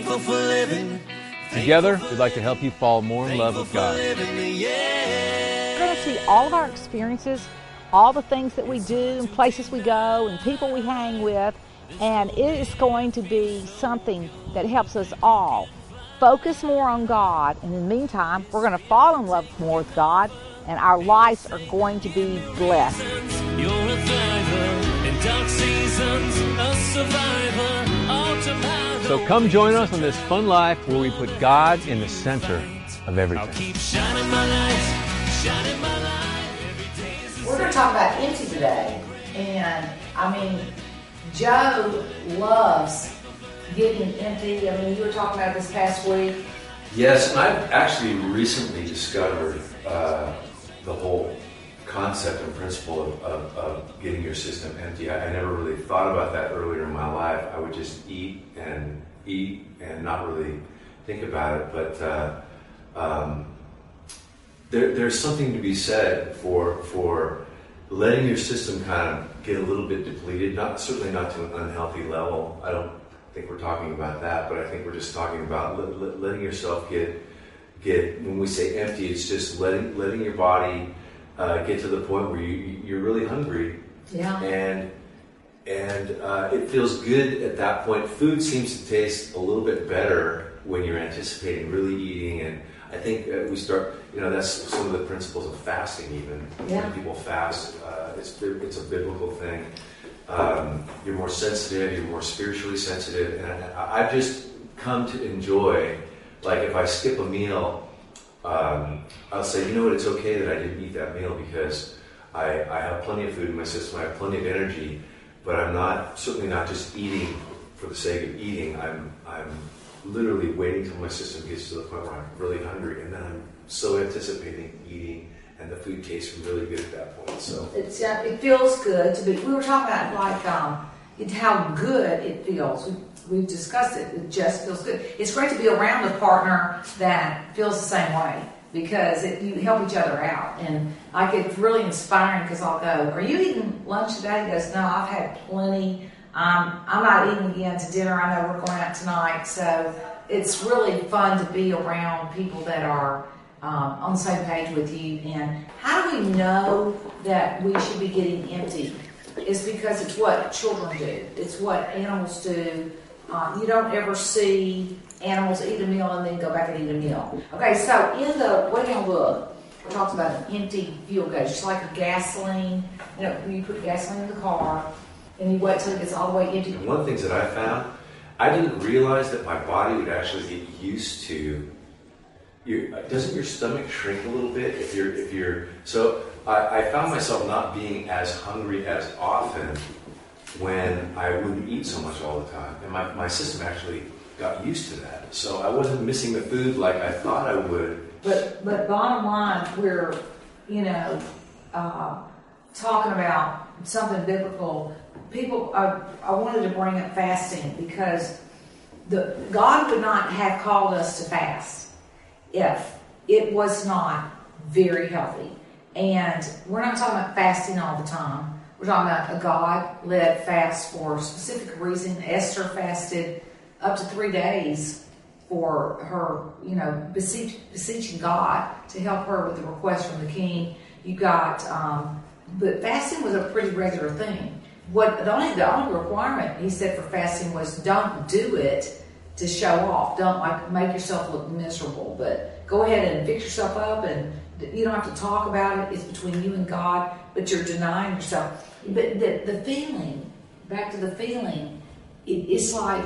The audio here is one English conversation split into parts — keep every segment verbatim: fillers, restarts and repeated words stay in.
thankful for living. Together, we'd like to help you fall more in love with God. You're going to see all of our experiences, all the things that we do, and places we go, and people we hang with, and it is going to be something that helps us all focus more on God. And in the meantime, we're going to fall in love more with God, and our lives are going to be blessed. You're a thriver in dark seasons, a survivor, autopilot. So come join us on this fun life where we put God in the center of everything. I'll keep shining my light, shining my light every day. Is We're going to talk about empty today. And, I mean, Joe loves getting empty. I mean, you were talking about this past week. Yes, and I've actually recently discovered uh, the whole concept and principle of, of, of getting your system empty. I, I never really thought about that earlier in my life. I would just eat and eat and not really think about it. But uh, um, there, there's something to be said for for letting your system kind of get a little bit depleted. Not certainly not to an unhealthy level. I don't think we're talking about that, but I think we're just talking about let, let, letting yourself get get. When we say empty, it's just letting letting your body uh, get to the point where you you're really hungry. Yeah. And and uh, it feels good at that point. Food seems to taste a little bit better when you're anticipating really eating. And I think uh, we start. You know, that's some of the principles of fasting. Even Yeah. when people fast, uh, it's it's a biblical thing. Um, you're more sensitive, you're more spiritually sensitive, and I, I've just come to enjoy, like if I skip a meal, um, I'll say, you know what, it's okay that I didn't eat that meal because I, I have plenty of food in my system, I have plenty of energy, but I'm not, certainly not just eating for the sake of eating. I'm, I'm literally waiting till my system gets to the point where I'm really hungry, and then I'm so anticipating eating, and the food tastes really good at that point. So It's uh, it feels good to be. We were talking about like um, it, how good it feels. We, we've discussed it. It just feels good. It's great to be around a partner that feels the same way because it, you help each other out. And like it's really inspiring because I'll go, "Are you eating lunch today?" He goes, "No, I've had plenty. Um, I'm not eating again to dinner. I know we're going out tonight." So it's really fun to be around people that are Um, on the same page with you. And how do we know that we should be getting empty? It's because it's what children do. It's what animals do. Uh, you don't ever see animals eat a meal and then go back and eat a meal. Okay, so in the way down look, it talks about an empty fuel gauge, just like a gasoline. You know, you put gasoline in the car and you wait till it gets all the way empty. And one of the things that I found, I didn't realize that my body would actually get used to. Your, doesn't your stomach shrink a little bit if you're if you're so I, I found myself not being as hungry as often when I wouldn't eat so much all the time, and my, my system actually got used to that, so I wasn't missing the food like I thought I would. But but bottom line, we're you know uh, talking about something biblical. People, I, I wanted to bring up fasting because the God would not have called us to fast if it was not very healthy. And we're not talking about fasting all the time. We're talking about a God-led fast for a specific reason. Esther fasted up to three days for her, you know, beseech, beseeching God to help her with the request from the king. You got, um, but fasting was a pretty regular thing. What the only the only requirement he said for fasting was don't do it to show off. Don't like make yourself look miserable, but go ahead and fix yourself up, and you don't have to talk about it. It's between you and God, but you're denying yourself. But the, the feeling, back to the feeling, it, it's like,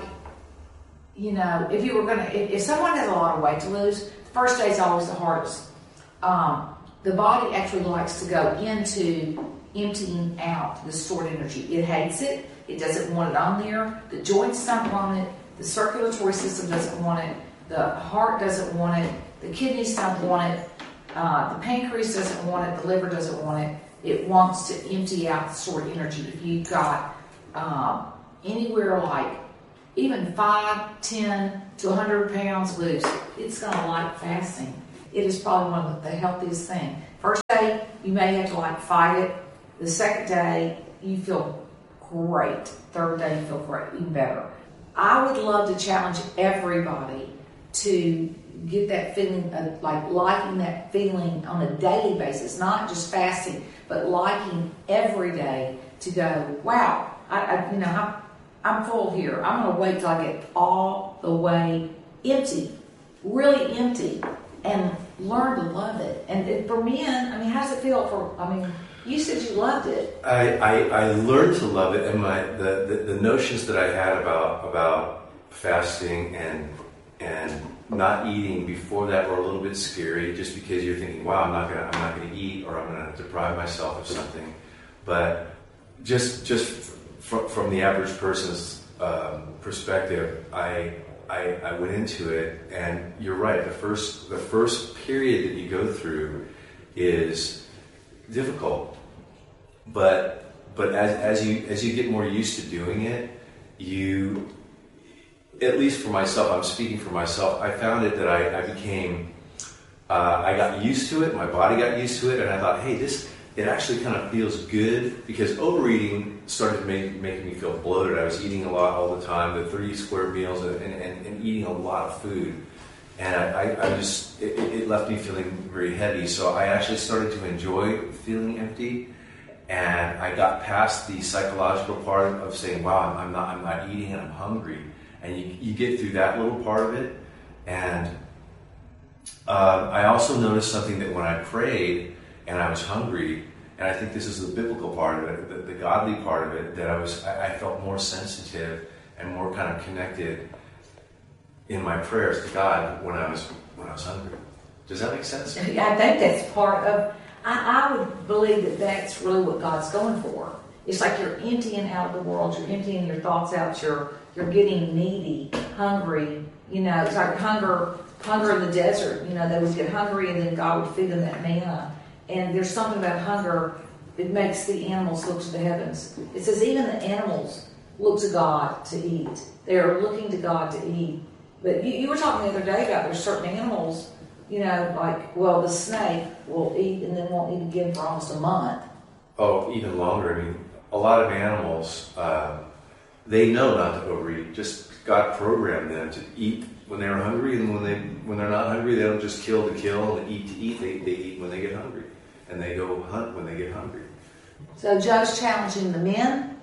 you know, if you were gonna, if, if someone has a lot of weight to lose, the first day is always the hardest. Um, the body actually likes to go into emptying out the stored energy. It hates it. It doesn't want it on there. The joints don't want it. The circulatory system doesn't want it. The heart doesn't want it. The kidneys don't want it. Uh, the pancreas doesn't want it. The liver doesn't want it. It wants to empty out the stored energy. If you've got um, anywhere like even five, ten to one hundred pounds loose, it's going to like fasting. It is probably one of the healthiest things. First day, you may have to like fight it. The second day, you feel great. Third day, you feel great, even better. I would love to challenge everybody to get that feeling of like liking that feeling on a daily basis, not just fasting, but liking every day to go, wow, I, I you know, I'm, I'm full here. I'm going to wait till I get all the way empty, really empty, and learn to love it. And it, for men, I mean, how does it feel for, I mean, you said you loved it. I, I, I learned to love it, and my the, the, the notions that I had about about fasting and and not eating before that were a little bit scary, just because you're thinking, wow, I'm not gonna I'm not gonna eat, or I'm gonna deprive myself of something. But just just from, from the average person's um, perspective, I, I I went into it, and you're right. The first the first period that you go through is difficult, but but as as you as you get more used to doing it, you, at least for myself, I'm speaking for myself, I found it that I, I became uh, I got used to it, my body got used to it, and I thought, hey, this it actually kind of feels good, because overeating started to make, making me feel bloated. I was eating a lot all the time, the three square meals, and, and, and eating a lot of food. And I, I, I just, it, it left me feeling very heavy. So I actually started to enjoy feeling empty. And I got past the psychological part of saying, wow, I'm, I'm not I'm not eating and I'm hungry. And you, you get through that little part of it. And uh, I also noticed something, that when I prayed and I was hungry, and I think this is the biblical part of it, the, the godly part of it, that I was I, I felt more sensitive and more kind of connected in my prayers to God when I was when I was hungry. Does that make sense? I think that's part of, I, I would believe that that's really what God's going for. It's like you're emptying out of the world, you're emptying your thoughts out, you're you're getting needy, hungry. You know, it's like hunger, hunger in the desert. You know, they would get hungry and then God would feed them that manna. And there's something about hunger, it makes the animals look to the heavens. It says even the animals look to God to eat. They are looking to God to eat. But you, you were talking the other day about there's certain animals, you know, like, well, the snake will eat and then won't eat again for almost a month. Oh, even longer. I mean, a lot of animals, uh, they know not to overeat. Just God programmed them to eat when they're hungry, and when they when they're not hungry, they don't just kill to kill and eat to eat. They they eat when they get hungry, and they go hunt when they get hungry. So Joe's challenging the men,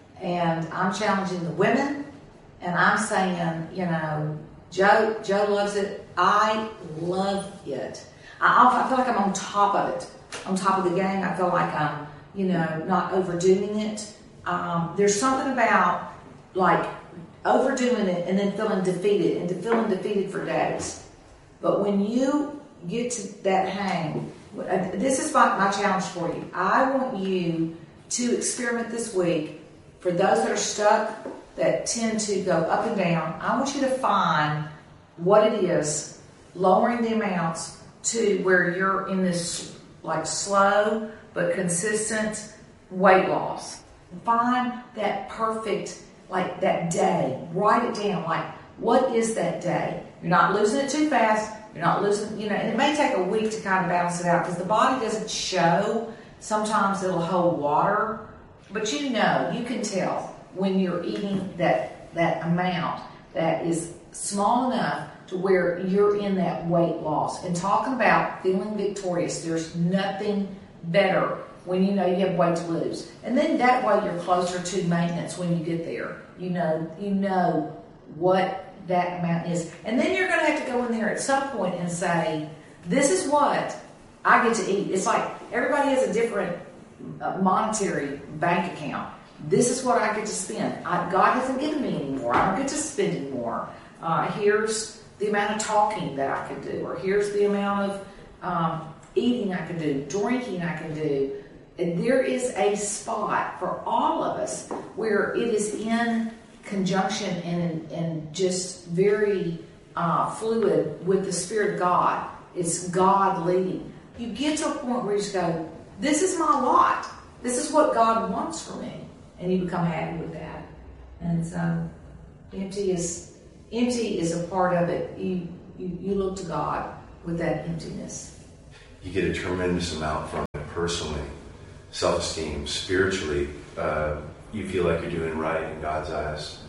and I'm challenging the women, and I'm saying, you know, Joe Joe loves it. I love it. I, I feel like I'm on top of it, on top of the game. I feel like I'm, you know, not overdoing it. Um, there's something about like overdoing it and then feeling defeated and feeling defeated for days. But when you get to that hang, this is my, my challenge for you. I want you to experiment this week. For those that are stuck, that tend to go up and down, I want you to find what it is, lowering the amounts to where you're in this like slow but consistent weight loss. Find that perfect, like that day. Write it down. Like, what is that day? You're not losing it too fast. You're not losing, you know, and it may take a week to kind of balance it out because the body doesn't show. Sometimes it'll hold water, but you know, you can tell when you're eating that that amount that is small enough to where you're in that weight loss. And talking about feeling victorious, there's nothing better when you know you have weight to lose. And then that way you're closer to maintenance when you get there. You know, you know what that amount is. And then you're going to have to go in there at some point and say, this is what I get to eat. It's like everybody has a different uh, monetary bank account. This is what I get to spend. I, God hasn't given me any more. I don't get to spend any more. Uh, here's the amount of talking that I can do, or here's the amount of um, eating I can do, drinking I can do. And there is a spot for all of us where it is in conjunction and, and just very uh, fluid with the Spirit of God. It's God leading. You get to a point where you just go, this is my lot. This is what God wants for me. And you become happy with that. And so empty is empty is a part of it. You, you, you look to God with that emptiness. You get a tremendous amount from it personally. Self-esteem, spiritually, uh, you feel like you're doing right in God's eyes.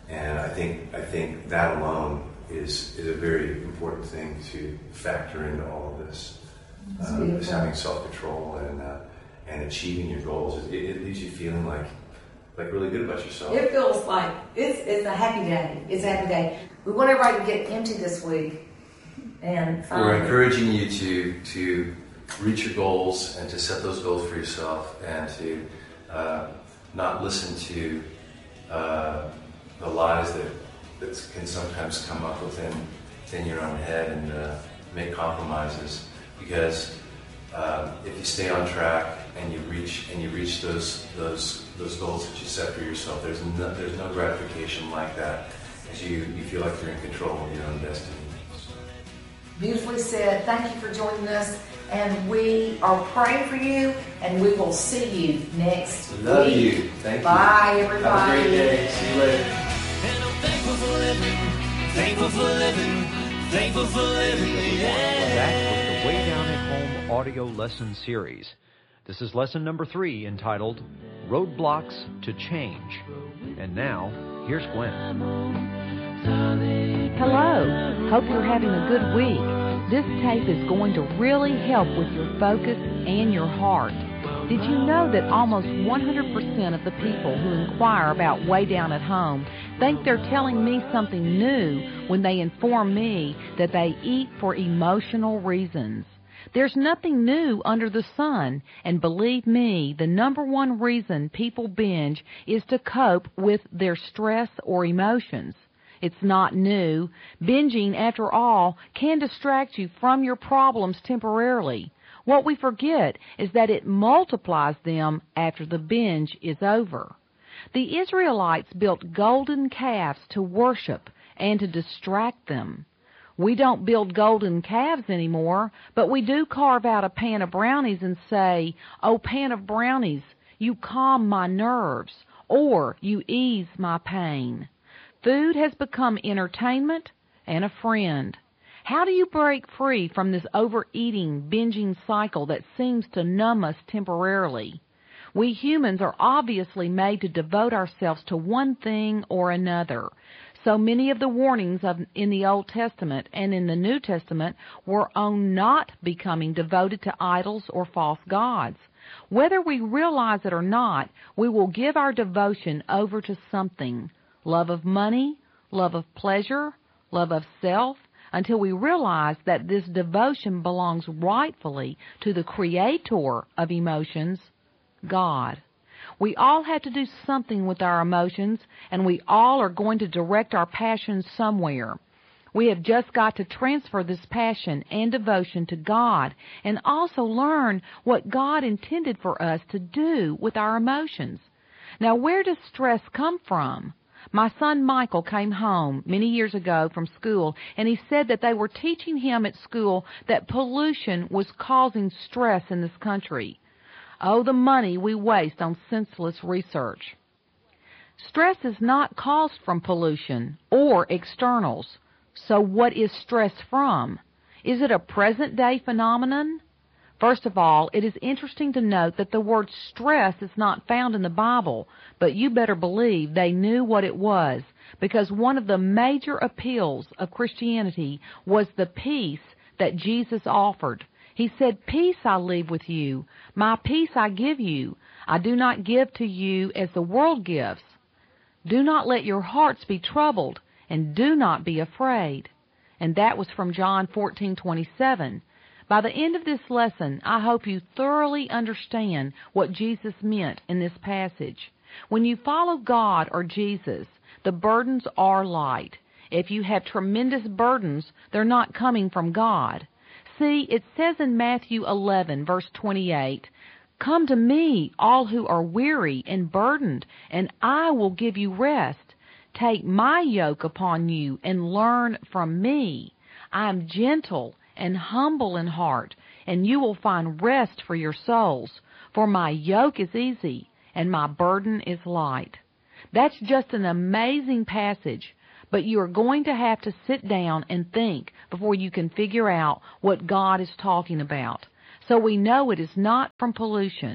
And I think I think that alone is is a very important thing to factor into all of this. Um, is having self-control and uh, and achieving your goals. It, it leaves you feeling like like really good about yourself. It feels like it's it's a happy day. It's a happy day. We want everybody to get empty this week. And we're encouraging you to to reach your goals and to set those goals for yourself, and to uh, not listen to uh, the lies that, that can sometimes come up within within your own head, and uh, make compromises. Because um, if you stay on track and you reach and you reach those those those goals that you set for yourself, there's no, there's no gratification like that, as you you feel like you're in control of your own destiny. Beautifully said. Thank you for joining us, and we are praying for you, and we will see you next Love week. you. Thank Bye, you. everybody. Have a great day. See you later. And I'm thankful for living, thankful for living, thankful for living, yeah. That was the Way Down at Home audio lesson series. This is lesson number three, entitled Roadblocks to Change. And now, here's Gwen. Hello. Hope you're having a good week. This tape is going to really help with your focus and your heart. Did you know that almost one hundred percent of the people who inquire about Way Down at Home think they're telling me something new when they inform me that they eat for emotional reasons? There's nothing new under the sun, and believe me, the number one reason people binge is to cope with their stress or emotions. It's not new. Binging, after all, can distract you from your problems temporarily. What we forget is that it multiplies them after the binge is over. The Israelites built golden calves to worship and to distract them. We don't build golden calves anymore, but we do carve out a pan of brownies and say, "Oh, pan of brownies, you calm my nerves," or "You ease my pain." Food has become entertainment and a friend. How do you break free from this overeating, binging cycle that seems to numb us temporarily? We humans are obviously made to devote ourselves to one thing or another. So many of the warnings of, in the Old Testament and in the New Testament were on not becoming devoted to idols or false gods. Whether we realize it or not, we will give our devotion over to something. Love of money, love of pleasure, love of self, until we realize that this devotion belongs rightfully to the creator of emotions, God. We all have to do something with our emotions, and we all are going to direct our passions somewhere. We have just got to transfer this passion and devotion to God, and also learn what God intended for us to do with our emotions. Now, where does stress come from? My son Michael came home many years ago from school, and he said that they were teaching him at school that pollution was causing stress in this country. Oh, the money we waste on senseless research. Stress is not caused from pollution or externals. So what is stress from? Is it a present-day phenomenon? First of all, it is interesting to note that the word stress is not found in the Bible, but you better believe they knew what it was, because one of the major appeals of Christianity was the peace that Jesus offered. He said, "Peace I leave with you, my peace I give you. I do not give to you as the world gives. Do not let your hearts be troubled, and do not be afraid." And that was from John fourteen twenty-seven. By the end of this lesson, I hope you thoroughly understand what Jesus meant in this passage. When you follow God or Jesus, the burdens are light. If you have tremendous burdens, they're not coming from God. See, it says in Matthew eleven, verse twenty-eight, "Come to me, all who are weary and burdened, and I will give you rest. Take my yoke upon you and learn from me. I am gentle and humble in heart, and you will find rest for your souls. For my yoke is easy, and my burden is light." That's just an amazing passage, but you are going to have to sit down and think before you can figure out what God is talking about. So we know it is not from pollution.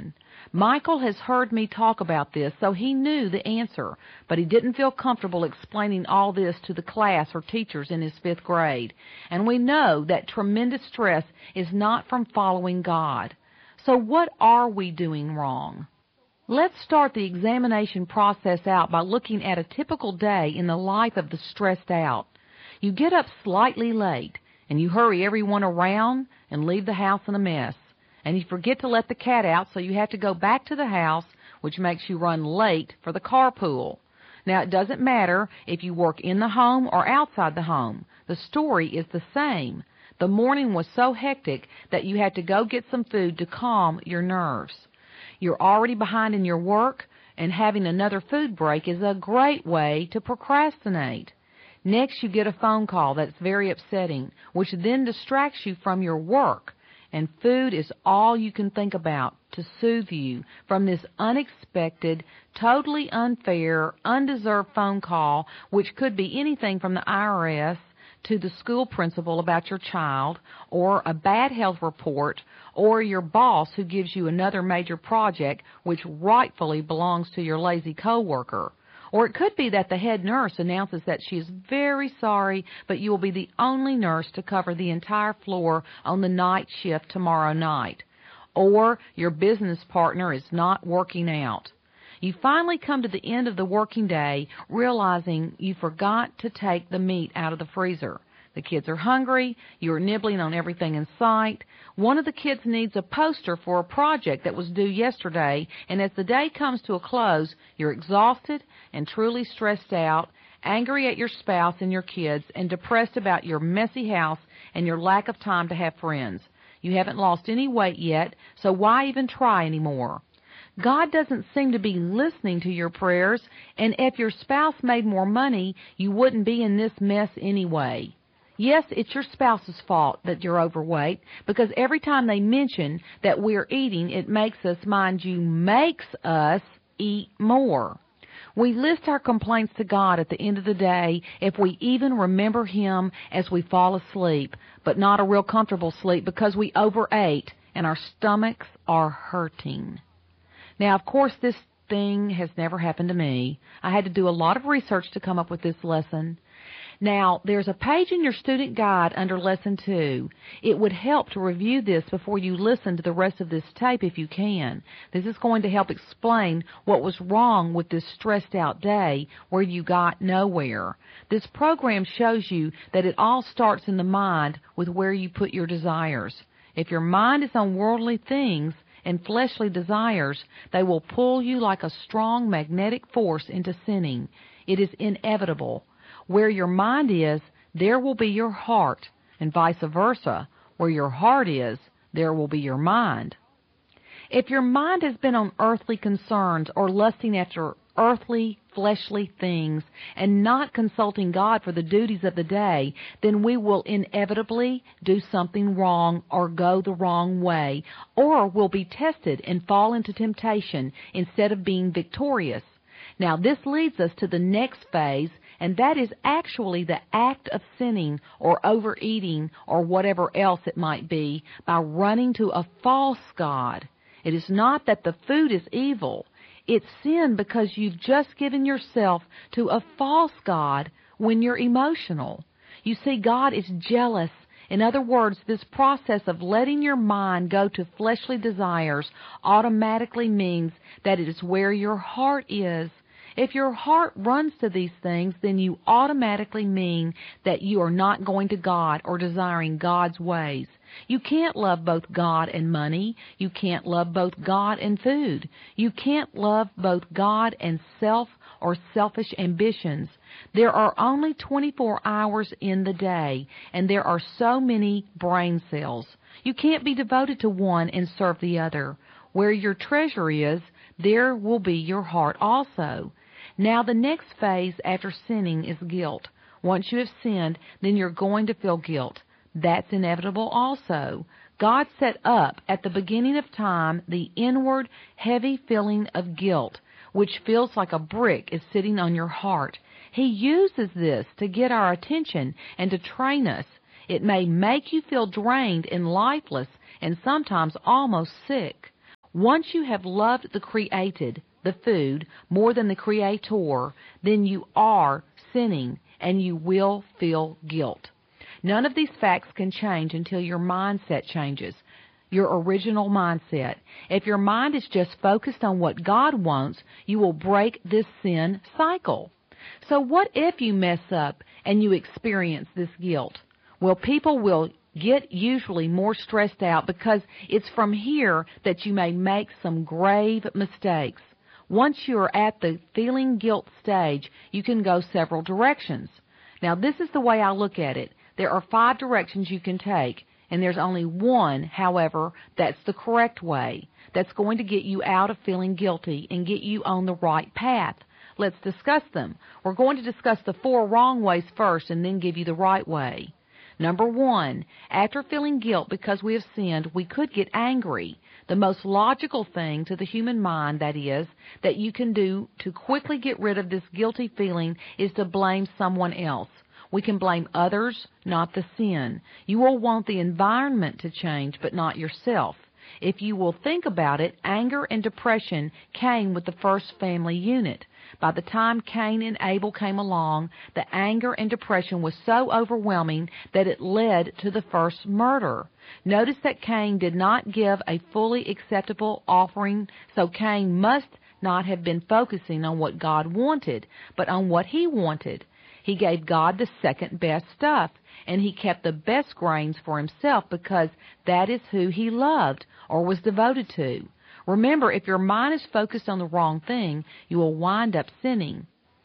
Michael has heard me talk about this, so he knew the answer, but he didn't feel comfortable explaining all this to the class or teachers in his fifth grade. And we know that tremendous stress is not from following God. So what are we doing wrong? Let's start the examination process out by looking at a typical day in the life of the stressed out. You get up slightly late, and you hurry everyone around and leave the house in a mess. And you forget to let the cat out, so you have to go back to the house, which makes you run late for the carpool. Now, it doesn't matter if you work in the home or outside the home. The story is the same. The morning was so hectic that you had to go get some food to calm your nerves. You're already behind in your work, and having another food break is a great way to procrastinate. Next, you get a phone call that's very upsetting, which then distracts you from your work, and food is all you can think about to soothe you from this unexpected, totally unfair, undeserved phone call, which could be anything from the I R S to the school principal about your child, or a bad health report, or your boss who gives you another major project which rightfully belongs to your lazy coworker. Or it could be that the head nurse announces that she is very sorry, but you will be the only nurse to cover the entire floor on the night shift tomorrow night. Or your business partner is not working out. You finally come to the end of the working day realizing you forgot to take the meat out of the freezer. The kids are hungry, you're nibbling on everything in sight. One of the kids needs a poster for a project that was due yesterday, and as the day comes to a close, you're exhausted and truly stressed out, angry at your spouse and your kids, and depressed about your messy house and your lack of time to have friends. You haven't lost any weight yet, so why even try anymore? God doesn't seem to be listening to your prayers, and if your spouse made more money, you wouldn't be in this mess anyway. Yes, it's your spouse's fault that you're overweight, because every time they mention that we're eating, it makes us, mind you, makes us eat more. We list our complaints to God at the end of the day if we even remember Him as we fall asleep, but not a real comfortable sleep because we overate and our stomachs are hurting. Now, of course, this thing has never happened to me. I had to do a lot of research to come up with this lesson. Now, there's a page in your student guide under Lesson two. It would help to review this before you listen to the rest of this tape if you can. This is going to help explain what was wrong with this stressed-out day where you got nowhere. This program shows you that it all starts in the mind with where you put your desires. If your mind is on worldly things and fleshly desires, they will pull you like a strong magnetic force into sinning. It is inevitable. Where your mind is, there will be your heart, and vice versa. Where your heart is, there will be your mind. If your mind has been on earthly concerns or lusting after earthly, fleshly things and not consulting God for the duties of the day, then we will inevitably do something wrong or go the wrong way, or will be tested and fall into temptation instead of being victorious. Now, this leads us to the next phase, and that is actually the act of sinning or overeating or whatever else it might be by running to a false god. It is not that the food is evil. It's sin because you've just given yourself to a false god when you're emotional. You see, God is jealous. In other words, this process of letting your mind go to fleshly desires automatically means that it is where your heart is. If your heart runs to these things, then you automatically mean that you are not going to God or desiring God's ways. You can't love both God and money. You can't love both God and food. You can't love both God and self or selfish ambitions. There are only twenty-four hours in the day, and there are so many brain cells. You can't be devoted to one and serve the other. Where your treasure is, there will be your heart also. Now, the next phase after sinning is guilt. Once you have sinned, then you're going to feel guilt. That's inevitable also. God set up at the beginning of time the inward, heavy feeling of guilt, which feels like a brick is sitting on your heart. He uses this to get our attention and to train us. It may make you feel drained and lifeless and sometimes almost sick. Once you have loved the created, the food, more than the Creator, then you are sinning and you will feel guilt. None of these facts can change until your mindset changes, your original mindset. If your mind is just focused on what God wants, you will break this sin cycle. So what if you mess up and you experience this guilt? Well, people will get usually more stressed out because it's from here that you may make some grave mistakes. Once you're at the feeling guilt stage, you can go several directions. Now, this is the way I look at it. There are five directions you can take, and there's only one, however, that's the correct way, that's going to get you out of feeling guilty and get you on the right path. Let's discuss them. We're going to discuss the four wrong ways first and then give you the right way. Number one, after feeling guilt because we have sinned, we could get angry. The most logical thing to the human mind, that is, that you can do to quickly get rid of this guilty feeling is to blame someone else. We can blame others, not the sin. You will want the environment to change, but not yourself. If you will think about it, anger and depression came with the first family unit. By the time Cain and Abel came along, the anger and depression was so overwhelming that it led to the first murder. Notice that Cain did not give a fully acceptable offering, so Cain must not have been focusing on what God wanted, but on what he wanted. He gave God the second best stuff, and he kept the best grains for himself because that is who he loved or was devoted to. Remember, if your mind is focused on the wrong thing, you will wind up sinning.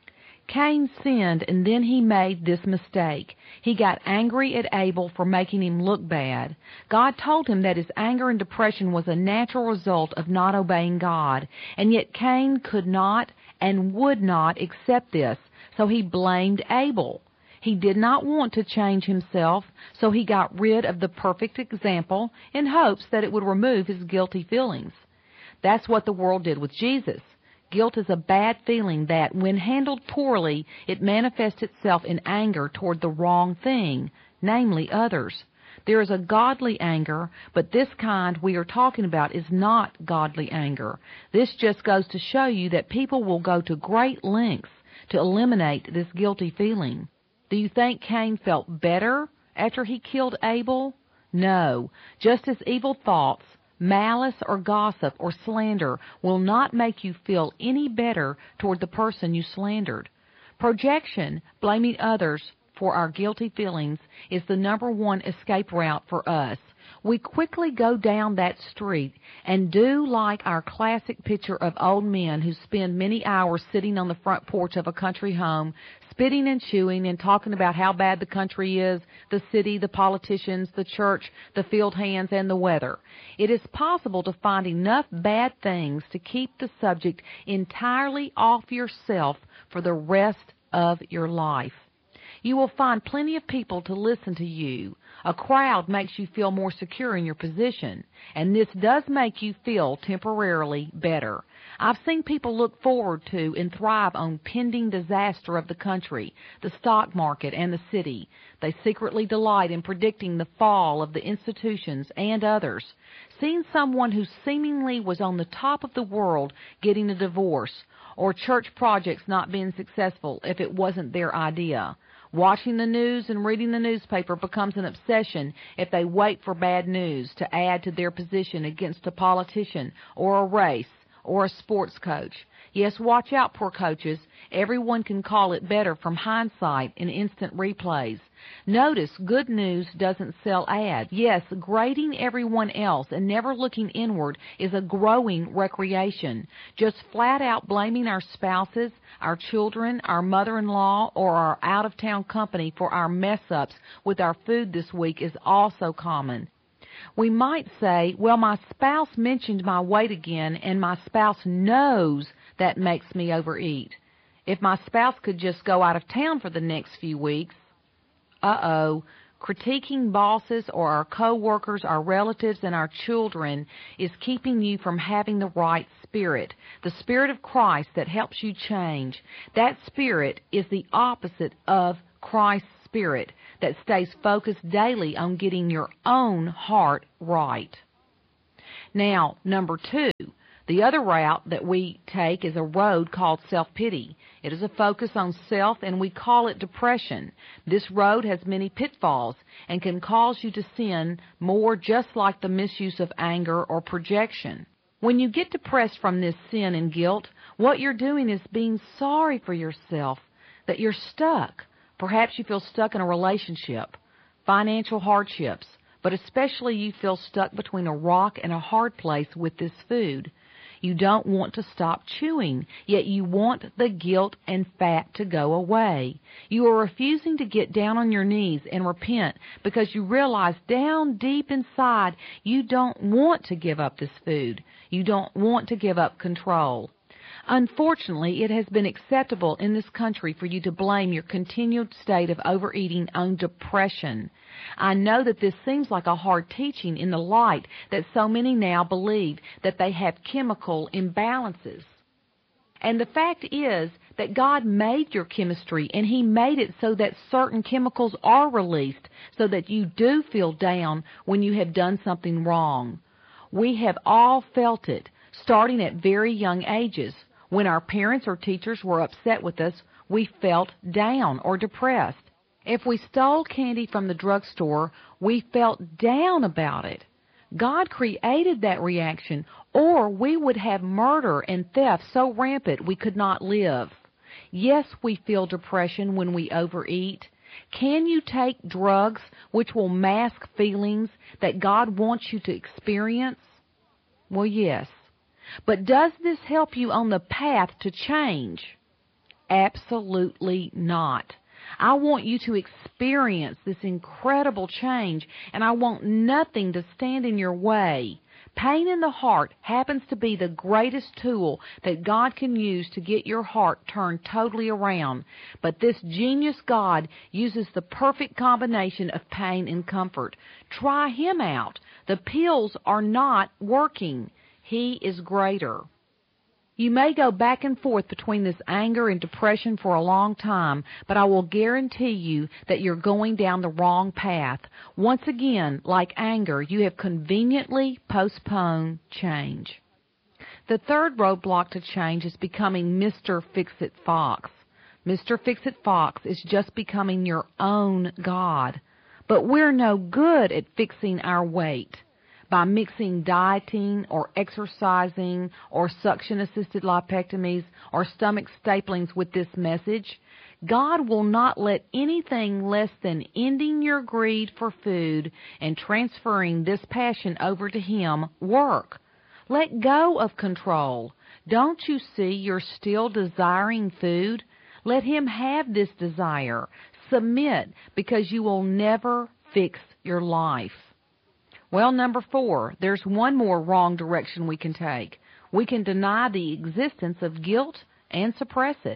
Cain sinned, and then he made this mistake. He got angry at Abel for making him look bad. God told him that his anger and depression was a natural result of not obeying God, and yet Cain could not and would not accept this, so he blamed Abel. He did not want to change himself, so he got rid of the perfect example in hopes that it would remove his guilty feelings. That's what the world did with Jesus. Guilt is a bad feeling that, when handled poorly, it manifests itself in anger toward the wrong thing, namely others. There is a godly anger, but this kind we are talking about is not godly anger. This just goes to show you that people will go to great lengths to eliminate this guilty feeling. Do you think Cain felt better after he killed Abel? No. Just as evil thoughts, malice or gossip or slander will not make you feel any better toward the person you slandered. Projection, blaming others for our guilty feelings, is the number one escape route for us. We quickly go down that street and do like our classic picture of old men who spend many hours sitting on the front porch of a country home, spitting and chewing and talking about how bad the country is, the city, the politicians, the church, the field hands, and the weather. It is possible to find enough bad things to keep the subject entirely off yourself for the rest of your life. You will find plenty of people to listen to you. A crowd makes you feel more secure in your position, and this does make you feel temporarily better. I've seen people look forward to and thrive on pending disaster of the country, the stock market, and the city. They secretly delight in predicting the fall of the institutions and others. Seeing someone who seemingly was on the top of the world getting a divorce, or church projects not being successful if it wasn't their idea. Watching the news and reading the newspaper becomes an obsession if they wait for bad news to add to their position against a politician or a race or a sports coach. Yes, watch out, poor coaches. Everyone can call it better from hindsight in instant replays. Notice good news doesn't sell ads. Yes, grading everyone else and never looking inward is a growing recreation. Just flat out blaming our spouses, our children, our mother-in-law, or our out-of-town company for our mess-ups with our food this week is also common. We might say, well, my spouse mentioned my weight again, and my spouse knows that makes me overeat. If my spouse could just go out of town for the next few weeks, uh-oh, critiquing bosses or our co-workers, our relatives, and our children is keeping you from having the right spirit, the spirit of Christ that helps you change. That spirit is the opposite of Christ's spirit that stays focused daily on getting your own heart right. Now, number two, the other route that we take is a road called self-pity. It is a focus on self, and we call it depression. This road has many pitfalls and can cause you to sin more, just like the misuse of anger or projection. When you get depressed from this sin and guilt, what you're doing is being sorry for yourself, that you're stuck. Perhaps you feel stuck in a relationship, financial hardships, but especially you feel stuck between a rock and a hard place with this food. You don't want to stop chewing, yet you want the guilt and fat to go away. You are refusing to get down on your knees and repent because you realize down deep inside you don't want to give up this food. You don't want to give up control. Unfortunately, it has been acceptable in this country for you to blame your continued state of overeating on depression. I know that this seems like a hard teaching in the light that so many now believe that they have chemical imbalances. And the fact is that God made your chemistry, and He made it so that certain chemicals are released so that you do feel down when you have done something wrong. We have all felt it, starting at very young ages. When our parents or teachers were upset with us, we felt down or depressed. If we stole candy from the drugstore, we felt down about it. God created that reaction, or we would have murder and theft so rampant we could not live. Yes, we feel depression when we overeat. Can you take drugs which will mask feelings that God wants you to experience? Well, yes. But does this help you on the path to change? Absolutely not. I want you to experience this incredible change, and I want nothing to stand in your way. Pain in the heart happens to be the greatest tool that God can use to get your heart turned totally around. But this genius God uses the perfect combination of pain and comfort. Try Him out. The pills are not working. He is greater. You may go back and forth between this anger and depression for a long time, but I will guarantee you that you're going down the wrong path. Once again, like anger, you have conveniently postponed change. The third roadblock to change is becoming Mister Fix-It Fox. Mister Fix-It Fox is just becoming your own God. But we're no good at fixing our weight. By mixing dieting or exercising or suction-assisted lipectomies or stomach staplings with this message, God will not let anything less than ending your greed for food and transferring this passion over to Him work. Let go of control. Don't you see you're still desiring food? Let Him have this desire. Submit, because you will never fix your life. Well, number four, there's one more wrong direction we can take. We can deny the existence of guilt and suppress it.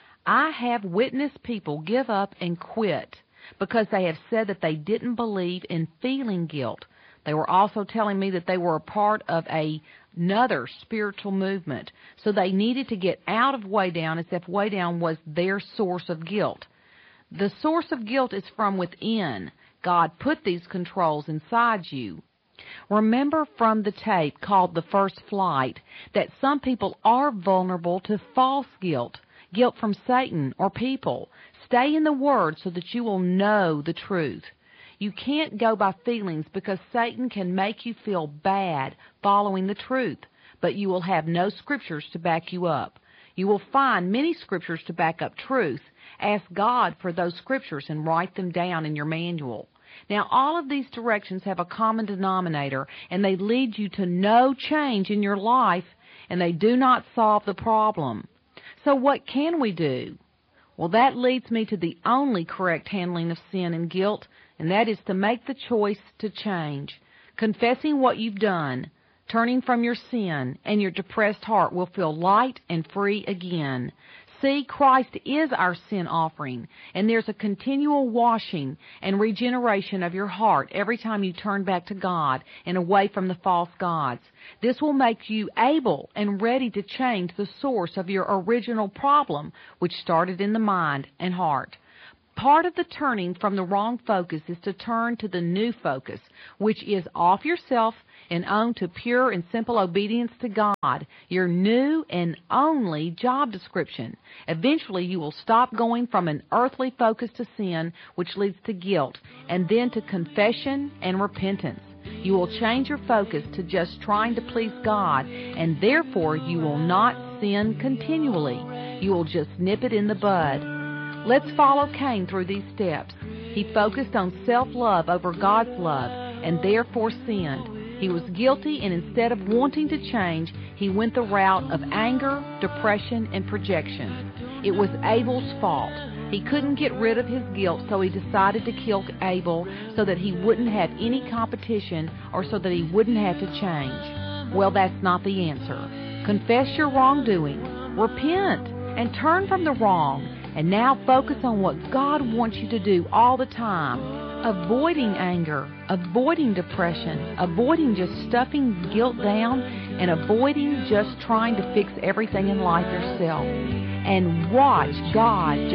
I have witnessed people give up and quit because they have said that they didn't believe in feeling guilt. They were also telling me that they were a part of a, another spiritual movement, so they needed to get out of Way Down as if Way Down was their source of guilt. The source of guilt is from within. God put these controls inside you. Remember from the tape called The First Flight that some people are vulnerable to false guilt, guilt from Satan or people. Stay in the Word so that you will know the truth. You can't go by feelings because Satan can make you feel bad following the truth, but you will have no scriptures to back you up. You will find many scriptures to back up truth. Ask God for those scriptures and write them down in your manual. Now, all of these directions have a common denominator, and they lead you to no change in your life, and they do not solve the problem. So what can we do? Well, that leads me to the only correct handling of sin and guilt, and that is to make the choice to change. Confessing what you've done, turning from your sin, and your depressed heart will feel light and free again. See, Christ is our sin offering, and there's a continual washing and regeneration of your heart every time you turn back to God and away from the false gods. This will make you able and ready to change the source of your original problem, which started in the mind and heart. Part of the turning from the wrong focus is to turn to the new focus, which is off yourself and on to pure and simple obedience to God, your new and only job description. Eventually, you will stop going from an earthly focus to sin, which leads to guilt, and then to confession and repentance. You will change your focus to just trying to please God, and therefore you will not sin continually. You will just nip it in the bud. Let's follow Cain through these steps. He focused on self-love over God's love and therefore sinned. He was guilty, and instead of wanting to change, he went the route of anger, depression, and projection. It was Abel's fault. He couldn't get rid of his guilt, so he decided to kill Abel so that he wouldn't have any competition or so that he wouldn't have to change. Well, that's not the answer. Confess your wrongdoing, repent, and turn from the wrong. And now focus on what God wants you to do all the time. Avoiding anger, avoiding depression, avoiding just stuffing guilt down, and avoiding just trying to fix everything in life yourself. And watch God